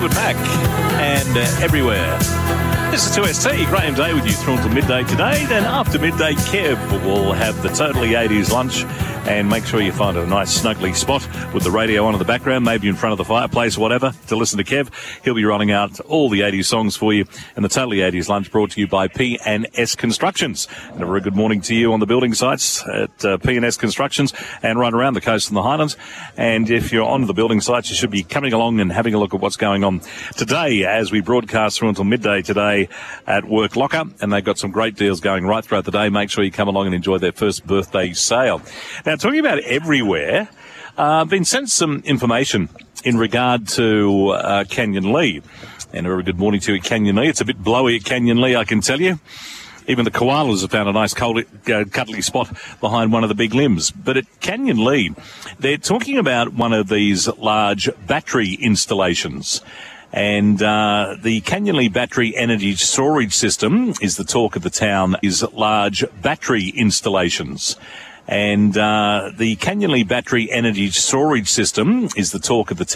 Back and everywhere. This is 2ST, Graham Day with you through until midday today. Then after midday, Kev will have the Totally 80s lunch, and make sure you find a nice snuggly spot with the radio on in the background, maybe in front of the fireplace, whatever, to listen to Kev. He'll be running out all the 80s songs for you, and the Totally 80s lunch brought to you by P&S Constructions. And a very good morning to you on the building sites at P&S Constructions and right around the coast and the Highlands. And if you're on the building sites, you should be coming along and having a look at what's going on today as we broadcast through until midday today at Work Locker, and they've got some great deals going right throughout the day. Make sure you come along and enjoy their first birthday sale. Now, talking about everywhere, I've been sent some information in regard to Canyon Lee. And a very good morning to you at Canyon Lee. It's a bit blowy at Canyon Lee, I can tell you. Even the koalas have found a nice cuddly spot behind one of the big limbs. But at Canyon Lee, they're talking about one of these large battery installations. And the Canyon Lee Battery Energy Storage System is the talk of the town, is large battery installations. And the Canyon Lee Battery Energy Storage System is the talk of the